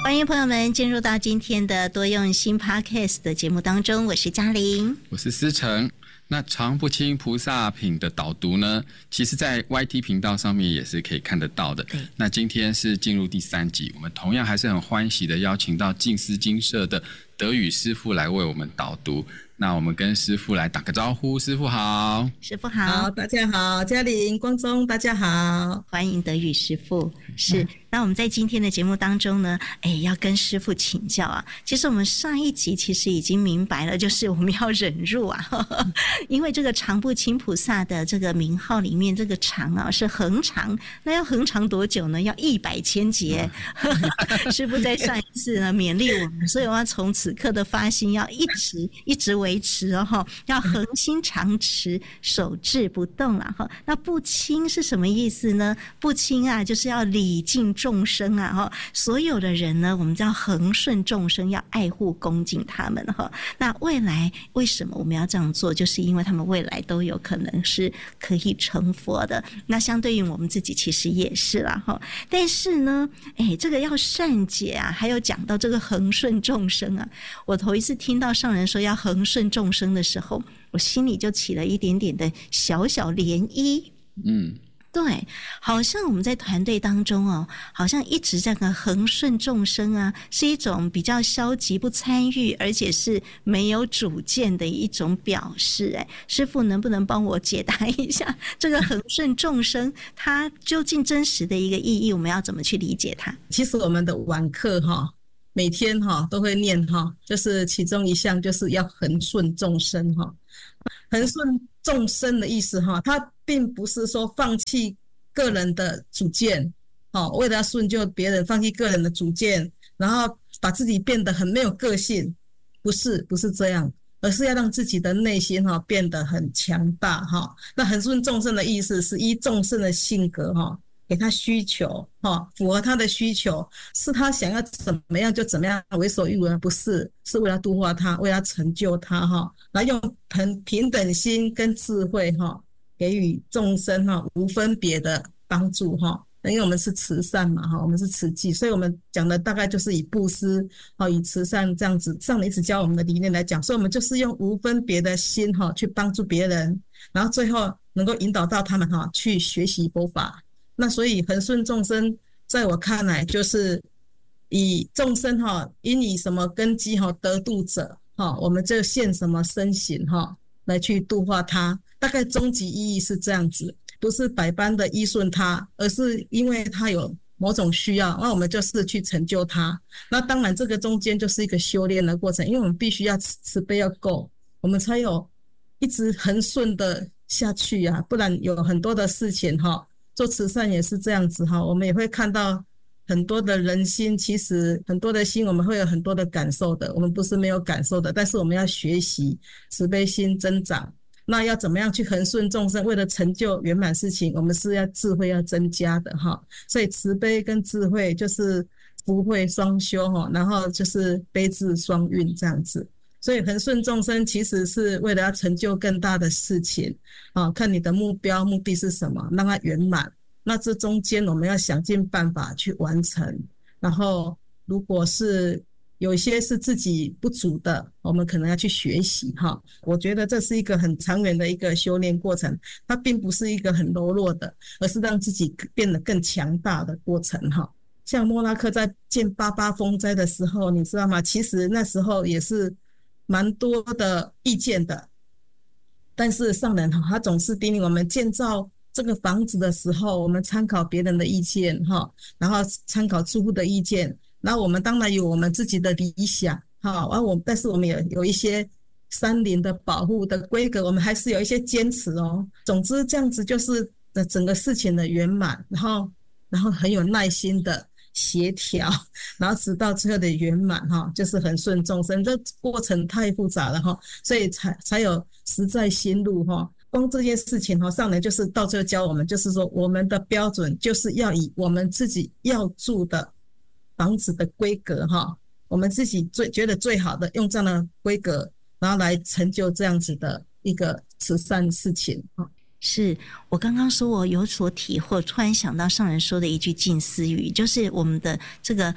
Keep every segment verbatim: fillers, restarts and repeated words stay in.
欢迎朋友们进入到今天的多用心 Podcast 的节目当中，我是嘉玲， 我是思成。那常不轻菩萨品的导读呢，其实在 Y T 频道上面也是可以看得到的。那今天是进入第三集，我们同样还是很欢喜的邀请到静思精舍的德语师父来为我们导读。那我们跟师父来打个招呼。师父好。 师父好。 好，大家好，嘉玲、光宗大家好， 欢迎德语师父。是、嗯、那我们在今天的节目当中呢，哎，要跟师父请教啊。其实我们上一集其实已经明白了，就是我们要忍辱啊，呵呵，因为这个常不轻菩萨的这个名号里面，这个常啊是恒常，那要恒常多久呢？要一百千劫。师父在上一次呢勉励我们，所以我要从此刻的发心要一直一直维持哦，要恒心常持，守志不动啊。那不轻是什么意思呢？不轻啊，就是要礼敬众生啊，所有的人呢，我们叫恒顺众生，要爱护恭敬他们哈。那未来为什么我们要这样做？就是因为他们未来都有可能是可以成佛的。那相对于我们自己，其实也是啦哈。但是呢，哎，这个要善解啊，还有讲到这个恒顺众生啊，我头一次听到上人说要恒顺众生的时候，我心里就起了一点点的小小涟漪。嗯。对，好像我们在团队当中哦，好像一直在个恒顺众生啊，是一种比较消极不参与，而且是没有主见的一种表示。哎，师父能不能帮我解答一下这个恒顺众生它究竟真实的一个意义，我们要怎么去理解它？ 其实我们的晚课哈，每天哈都会念哈，就是其中一项就是要恒顺众生哈。恒顺众生的意思哈，它并不是说放弃个人的主见，哦，为了要顺就别人，放弃个人的主见，然后把自己变得很没有个性，不是，不是这样，而是要让自己的内心哈变得很强大哈。那恒顺众生的意思是依众生的性格哈，给他需求哈，符合他的需求，是他想要怎么样就怎么样，为所欲为，不是，是为了度化他，为了成就他哈，来用平平等心跟智慧哈，给予众生哈无分别的帮助哈。因为我们是慈善嘛哈，我们是慈济，所以我们讲的大概就是以布施哈，以慈善这样子，上人一直教我们的理念来讲，所以我们就是用无分别的心哈去帮助别人，然后最后能够引导到他们哈去学习佛法。那所以恒顺众生在我看来就是以众生哈因以什么根基哈得度者哈，我们就现什么身形哈来去度化他，大概终极意义是这样子，不是百般的依顺他，而是因为他有某种需要，那我们就是去成就他。那当然这个中间就是一个修炼的过程，因为我们必须要慈悲要够，我们才有一直恒顺的下去啊，不然有很多的事情哈，做慈善也是这样子哈，我们也会看到很多的人心，其实很多的心我们会有很多的感受的，我们不是没有感受的，但是我们要学习慈悲心增长。那要怎么样去恒顺众生，为了成就圆满事情，我们是要智慧要增加的哈。所以慈悲跟智慧就是福慧双修哈，然后就是悲智双运这样子。所以恒顺众生其实是为了要成就更大的事情啊，看你的目标目的是什么，让它圆满。那这中间我们要想尽办法去完成，然后如果是有一些是自己不足的，我们可能要去学习哈。我觉得这是一个很长远的一个修炼过程，它并不是一个很柔弱的，而是让自己变得更强大的过程哈。像莫拉克在建八八风灾的时候，你知道吗？其实那时候也是蛮多的意见的，但是上人他总是叮咛我们建造这个房子的时候，我们参考别人的意见哈，然后参考住户的意见，然后我们当然有我们自己的理想哈，而我但是我们也有一些山林的保护的规格，我们还是有一些坚持哦。总之这样子就是整个事情的圆满，然后然后很有耐心的协调，然后直到最后的圆满哈，就是恒顺众生。这过程太复杂了哈，所以才才有实在心路哈。光这件事情哈，上人就是到最后教我们，就是说我们的标准就是要以我们自己要住的房子的规格哈，我们自己最觉得最好的，用这样的规格，然后来成就这样子的一个慈善事情哈。 是我刚刚说我有所体会，突然想到上人说的一句近思语，就是我们的这个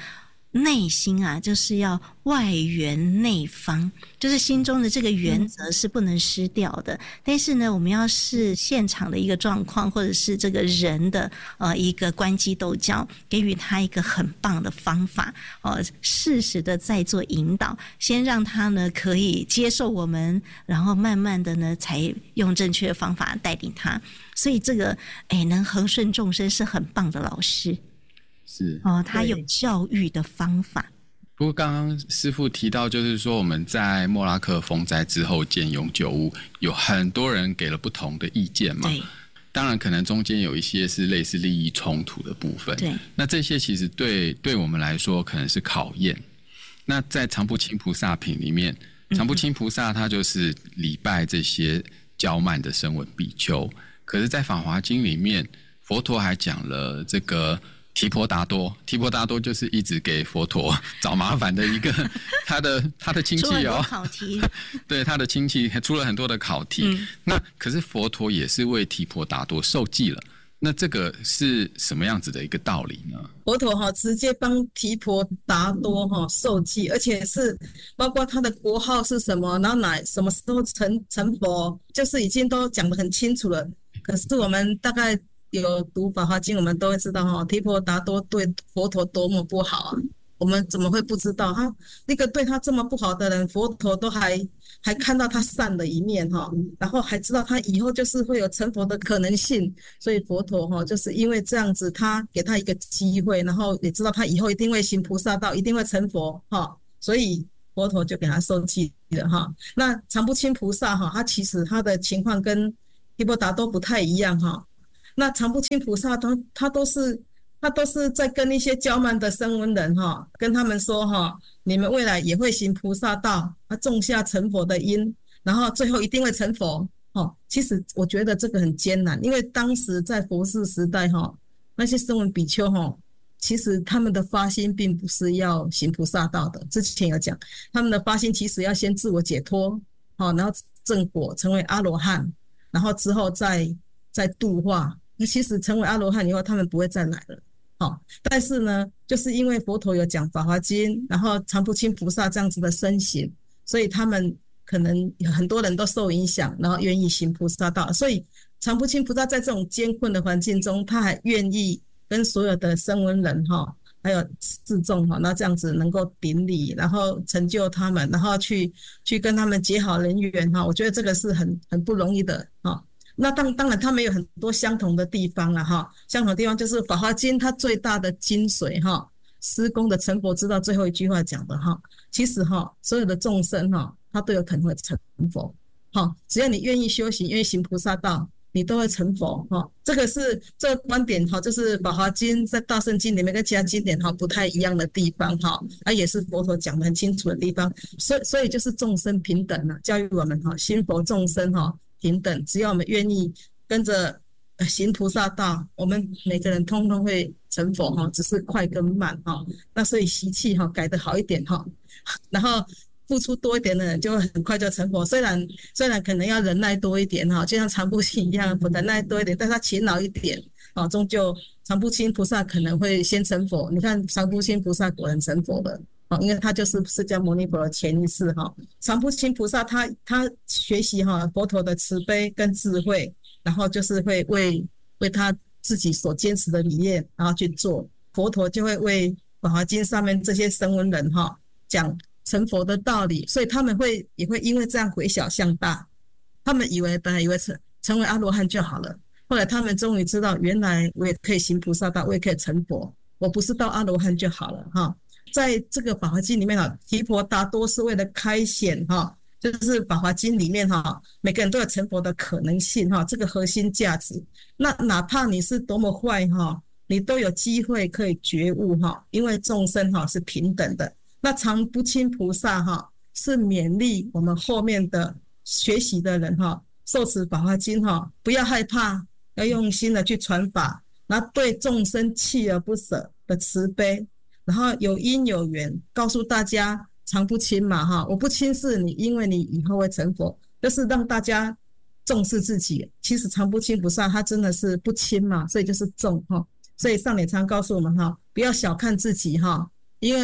内心啊，就是要外圆内方，就是心中的这个原则是不能失掉的。嗯、但是呢，我们要视现场的一个状况，或者是这个人的呃一个关机斗教，给予他一个很棒的方法，呃，适时的再做引导，先让他呢可以接受我们，然后慢慢的呢才用正确的方法带领他。所以这个哎，能恒顺众生是很棒的老师。 是哦，他有教育的方法。 不过刚刚师父提到，就是说我们在莫拉克风灾之后建永久屋，有很多人给了不同的意见嘛。 对， 当然可能中间有一些是类似利益冲突的部分。 对， 那这些其实对对我们来说可能是考验。那在常不轻菩萨品里面，常不轻菩萨他就是礼拜这些骄慢的声闻比丘，可是在法华经里面，佛陀还讲了这个提婆达多，提婆达多就是一直给佛陀找麻烦的一个他的他的亲戚哦，出了很多考题，对， 他的亲戚出了很多的考题。嗯、那可是佛陀也是为提婆达多受记了，那这个是什么样子的一个道理呢？ 佛陀哈直接帮提婆达多哈受记，而且是包括他的国号是什么，然后哪什么时候成成佛，就是已经都讲得很清楚了。可是我们大概有读法华经，我们都会知道哈，提婆达多对佛陀多么不好啊！我们怎么会不知道？他那个对他这么不好的人，佛陀都还还看到他善的一面哈，然后还知道他以后就是会有成佛的可能性，所以佛陀哈就是因为这样子，他给他一个机会，然后也知道他以后一定会行菩萨道，一定会成佛哈，所以佛陀就给他受记了哈。那常不轻菩萨哈，他其实他的情况跟提婆达多不太一样哈。那常不轻菩萨他他都是他都是在跟一些骄慢的声闻人哈，跟他们说哈，你们未来也会行菩萨道，他种下成佛的因，然后最后一定会成佛哈。其实我觉得这个很艰难，因为当时在佛世时代哈，那些声闻比丘哈，其实他们的发心并不是要行菩萨道的。之前有讲，他们的发心其实要先自我解脱好，然后正果成为阿罗汉，然后之后再再度化。那其实成为阿罗汉以后，他们不会再来了。好，但是呢，就是因为佛陀有讲法华经，然后常不轻菩萨这样子的身形，所以他们可能很多人都受影响，然后愿意行菩萨道。所以常不轻菩萨在这种艰困的环境中，他还愿意跟所有的声闻人哈，还有四众哈，那这样子能够顶礼，然后成就他们，然后去去跟他们结好人缘哈。我觉得这个是很很不容易的哈。那当当然，他们有很多相同的地方了哈。相同的地方就是《法华经》它最大的精髓哈，施功的成佛之道最后一句话讲的哈。其实哈，所有的众生哈，他都有可能会成佛。哈，只要你愿意修行，愿意行菩萨道，你都会成佛哈。这个是这个观点哈，就是《法华经》在大圣经里面跟其他经典哈不太一样的地方哈，啊也是佛陀讲得很清楚的地方。所以所以就是众生平等了，教育我们哈，心佛众生哈。平等，只要我们愿意跟着行菩萨道，我们每个人通通会成佛哈，只是快跟慢哈。那所以习气哈改得好一点哈，然后付出多一点的人就会很快就成佛。虽然虽然可能要忍耐多一点哈，就像常不轻一样，忍耐多一点，但他勤劳一点啊，终究常不轻菩萨可能会先成佛。你看常不轻菩萨果然成佛了。因为他就是释迦牟尼佛的前一世哈，常不轻菩萨他他学习哈佛陀的慈悲跟智慧，然后就是会为为他自己所坚持的理念然后去做，佛陀就会为法华经上面这些声闻人哈讲成佛的道理，所以他们会也会因为这样回小向大，他们以为本来以为成成为阿罗汉就好了，后来他们终于知道原来我也可以行菩萨道，我也可以成佛，我不是到阿罗汉就好了哈。在这个法华经里面哈，提婆达多是为了开显哈，就是法华经里面哈，每个人都有成佛的可能性哈，这个核心价值。那哪怕你是多么坏哈，你都有机会可以觉悟哈，因为众生哈是平等的。那常不轻菩萨哈是勉励我们后面的学习的人哈，受持法华经哈，不要害怕，要用心的去传法，然后对众生锲而不舍的慈悲。然后有因有缘，告诉大家常不轻嘛哈，我不轻视你，因为你以后会成佛，就是让大家重视自己。其实常不轻菩萨他真的是不轻嘛，所以就是重哈。所以上脸常告诉我们哈，不要小看自己哈，因为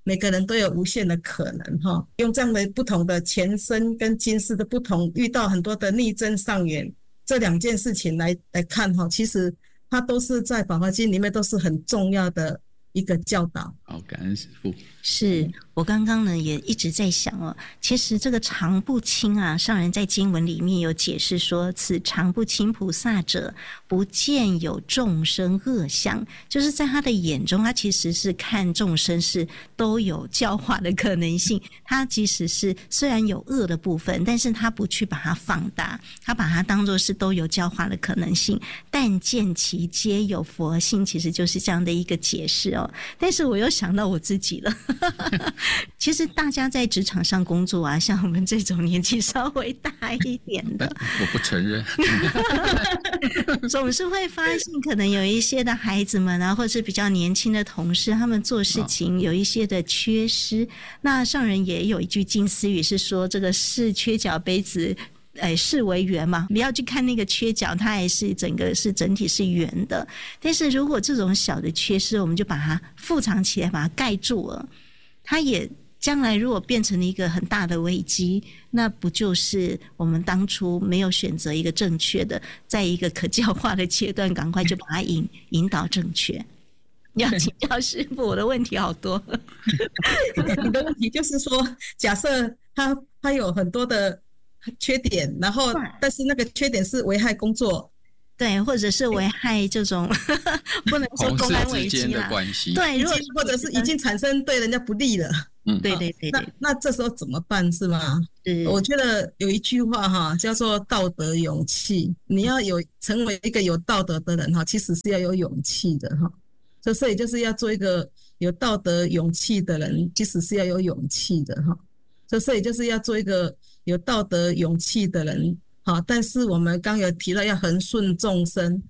每个人都有无限的可能哈。用这样的不同的前生跟今世的不同，遇到很多的逆增上缘这两件事情来来看哈，其实它都是在《法华经》里面都是很重要的一个教导。 好，感恩师父。 是我刚刚呢也一直在想哦，其实这个常不轻啊，上人在经文里面有解释说，此常不轻菩萨者，不见有众生恶相，就是在他的眼中，他其实是看众生是都有教化的可能性，他即使是虽然有恶的部分，但是他不去把它放大，他把它当作是都有教化的可能性，但见其皆有佛性，其实就是这样的一个解释哦。但是我又想到我自己了其实大家在职场上工作啊，像我们这种年纪稍微大一点的我不承认总是会发现可能有一些的孩子们啊，或是比较年轻的同事，他们做事情有一些的缺失、哦、那上人也有一句近思语是说，这个是缺角杯子哎，视为圆嘛，不要去看那个缺角，它还是整个是整体是圆的。但是如果这种小的缺失，我们就把它覆藏起来，把它盖住了，它也将来如果变成了一个很大的危机，那不就是我们当初没有选择一个正确的，在一个可教化的阶段，赶快就把它引引导正确。要请教师父，我的问题好多。 你的问题就是说，假设他他有很多的缺点，然后但是那个缺点是危害工作， 对，或者是危害这种不能说公安危机啦，对，如果或者是已经产生对人家不利了， 嗯，对对对对， 那那这时候怎么办是吗？我觉得有一句话哈，叫做道德勇气。你要有成为一个有道德的人哈，其实是要有勇气的哈。所以就是要做一个有道德勇气的人，其实是要有勇气的哈。所以就是要做一个有道德勇气的人，好，但是我们刚有提到要恒顺众生，